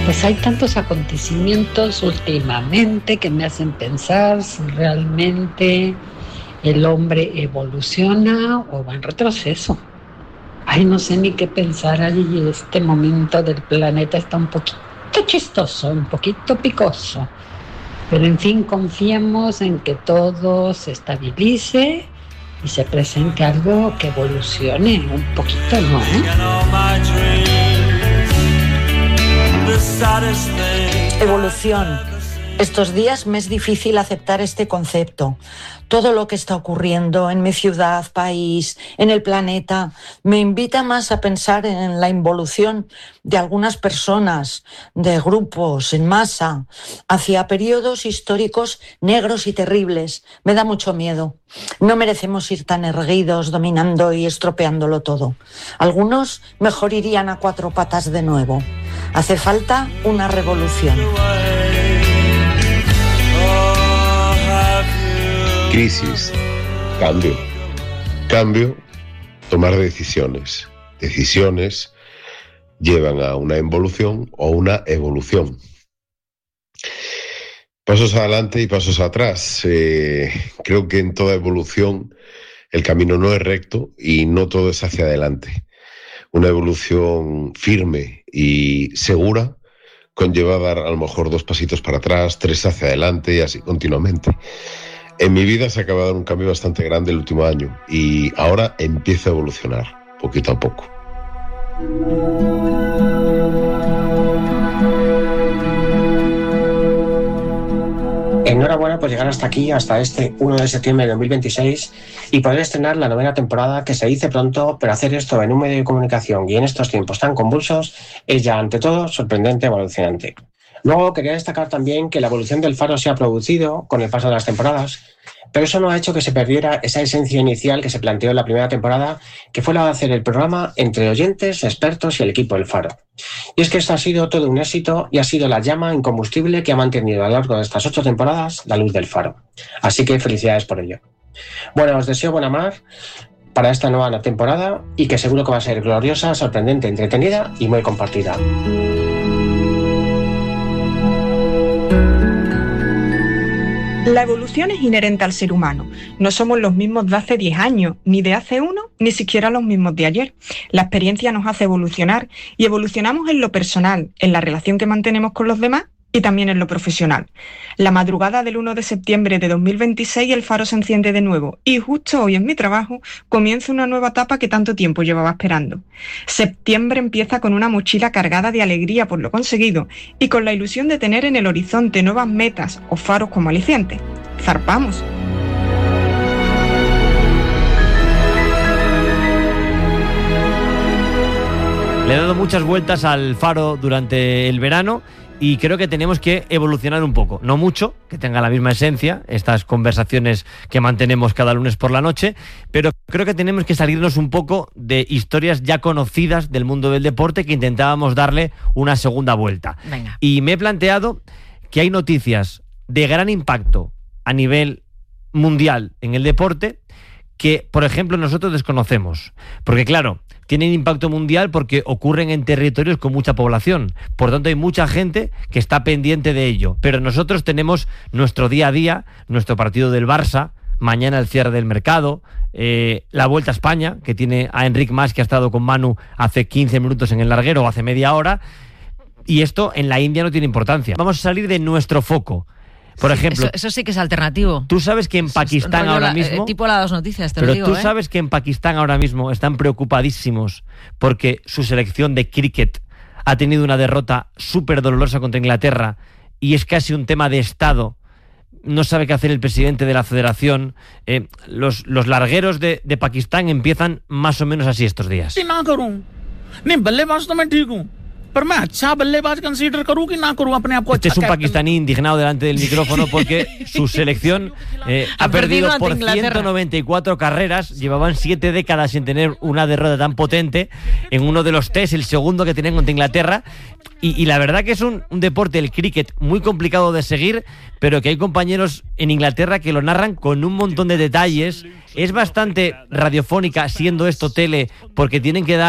Pues hay tantos acontecimientos últimamente que me hacen pensar si realmente el hombre evoluciona o va en retroceso. Ay, no sé ni qué pensar. Ay, este momento del planeta está un poquito chistoso, un poquito picoso. Pero en fin, confiemos en que todo se estabilice y se presente algo que evolucione un poquito, ¿no? Evolución. Estos días me es difícil aceptar este concepto. Todo lo que está ocurriendo en mi ciudad, país, en el planeta, me invita más a pensar en la involución de algunas personas, de grupos, en masa, hacia periodos históricos negros y terribles. Me da mucho miedo. No merecemos ir tan erguidos, dominando y estropeándolo todo. Algunos mejor irían a cuatro patas de nuevo. Hace falta una revolución. Crisis, cambio, tomar decisiones. Decisiones llevan a una involución o una evolución. Pasos adelante y pasos atrás. Creo que en toda evolución el camino no es recto y no todo es hacia adelante. Una evolución firme y segura conlleva dar a lo mejor 2 pasitos para atrás, 3 hacia adelante y así continuamente. En mi vida se acaba de dar un cambio bastante grande el último año y ahora empiezo a evolucionar, poquito a poco. Enhorabuena por llegar hasta aquí, hasta este 1 de septiembre de 2026 y poder estrenar la 9ª temporada, que se dice pronto, pero hacer esto en un medio de comunicación y en estos tiempos tan convulsos es ya ante todo sorprendente y evolucionante. Luego quería destacar también que la evolución del Faro se ha producido con el paso de las temporadas, pero eso no ha hecho que se perdiera esa esencia inicial que se planteó en la primera temporada, que fue la de hacer el programa entre oyentes, expertos y el equipo del Faro. Y es que esto ha sido todo un éxito y ha sido la llama incombustible que ha mantenido a lo largo de estas 8 temporadas la luz del Faro. Así que felicidades por ello. Bueno, os deseo buena mar para esta nueva temporada y que seguro que va a ser gloriosa, sorprendente, entretenida y muy compartida. La evolución es inherente al ser humano. No somos los mismos de hace 10 años, ni de hace 1, ni siquiera los mismos de ayer. La experiencia nos hace evolucionar y evolucionamos en lo personal, en la relación que mantenemos con los demás y también en lo profesional. La madrugada del 1 de septiembre de 2026 el Faro se enciende de nuevo y justo hoy en mi trabajo comienza una nueva etapa que tanto tiempo llevaba esperando. Septiembre empieza con una mochila cargada de alegría por lo conseguido y con la ilusión de tener en el horizonte nuevas metas o faros como aliciente. ¡Zarpamos! Le he dado muchas vueltas al Faro durante el verano y creo que tenemos que evolucionar un poco, no mucho, que tenga la misma esencia, estas conversaciones que mantenemos cada lunes por la noche, pero creo que tenemos que salirnos un poco de historias ya conocidas del mundo del deporte que intentábamos darle una segunda vuelta. Venga. Y me he planteado que hay noticias de gran impacto a nivel mundial en el deporte que, por ejemplo, nosotros desconocemos. Porque, claro, tienen impacto mundial porque ocurren en territorios con mucha población. Por tanto, hay mucha gente que está pendiente de ello. Pero nosotros tenemos nuestro día a día, nuestro partido del Barça, mañana el cierre del mercado, la Vuelta a España, que tiene a Enric Mas, que ha estado con Manu hace 15 minutos en el larguero o hace media hora. Y esto en la India no tiene importancia. Vamos a salir de nuestro foco. Por ejemplo, eso sí que es alternativo. Tú sabes que en Pakistán ahora mismo... tipo las 2 noticias, te lo digo. Pero tú sabes que en Pakistán ahora mismo están preocupadísimos porque su selección de cricket ha tenido una derrota súper dolorosa contra Inglaterra y es casi un tema de Estado. No sabe qué hacer el presidente de la federación. Los largueros de Pakistán empiezan más o menos así estos días. Este es un pakistaní indignado delante del micrófono porque su selección ha perdido por 194 carreras. Llevaban 7 décadas sin tener una derrota tan potente en uno de los test, el segundo que tenían contra Inglaterra. Y la verdad que es un deporte, el cricket, muy complicado de seguir, pero que hay compañeros en Inglaterra que lo narran con un montón de detalles. Es bastante radiofónica, siendo esto tele, porque tienen que dar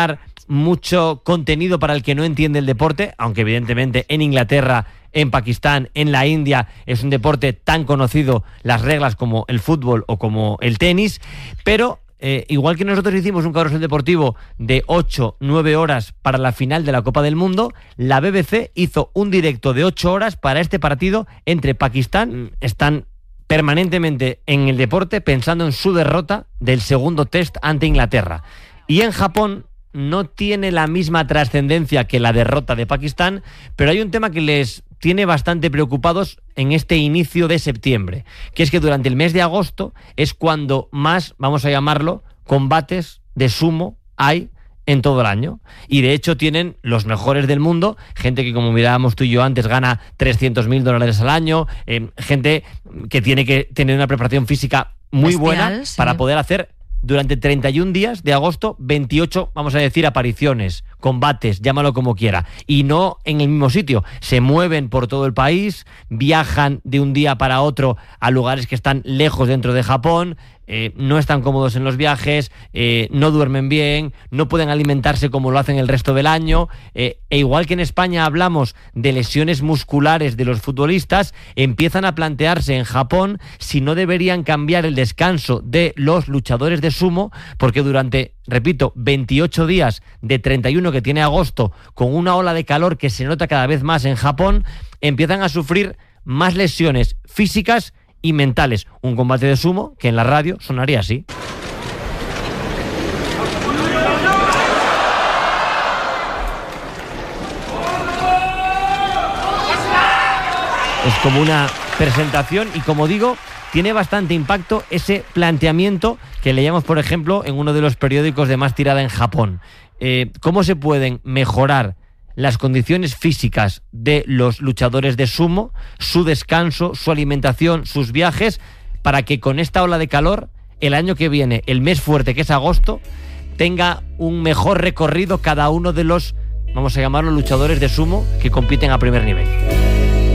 mucho contenido para el que no entiende el deporte, aunque evidentemente en Inglaterra, en Pakistán, en la India es un deporte tan conocido, las reglas como el fútbol o como el tenis, pero igual que nosotros hicimos un carrusel deportivo de 8-9 horas para la final de la Copa del Mundo, la BBC hizo un directo de 8 horas para este partido entre Pakistán. Están permanentemente en el deporte pensando en su derrota del segundo test ante Inglaterra. Y en Japón no tiene la misma trascendencia que la derrota de Pakistán, pero hay un tema que les tiene bastante preocupados en este inicio de septiembre, que es que durante el mes de agosto es cuando más, vamos a llamarlo, combates de sumo hay en todo el año. Y de hecho tienen los mejores del mundo, gente que, como mirábamos tú y yo antes, gana $300.000 al año, gente que tiene que tener una preparación física muy buena para poder hacer durante 31 días de agosto 28, vamos a decir, apariciones, combates, llámalo como quiera, y no en el mismo sitio. Se mueven por todo el país, viajan de un día para otro a lugares que están lejos dentro de Japón, no están cómodos en los viajes, no duermen bien, no pueden alimentarse como lo hacen el resto del año, e igual que en España hablamos de lesiones musculares de los futbolistas, empiezan a plantearse en Japón si no deberían cambiar el descanso de los luchadores de sumo, porque durante, repito, 28 días de 31 que tiene agosto, con una ola de calor que se nota cada vez más en Japón, empiezan a sufrir más lesiones físicas y mentales. Un combate de sumo que en la radio sonaría así. Es como una presentación y, como digo, tiene bastante impacto ese planteamiento que leíamos, por ejemplo, en uno de los periódicos de más tirada en Japón. ¿Cómo se pueden mejorar las condiciones físicas de los luchadores de sumo, su descanso, su alimentación, sus viajes, para que con esta ola de calor, el año que viene, el mes fuerte que es agosto, tenga un mejor recorrido cada uno de los, vamos a llamarlo, luchadores de sumo que compiten a primer nivel?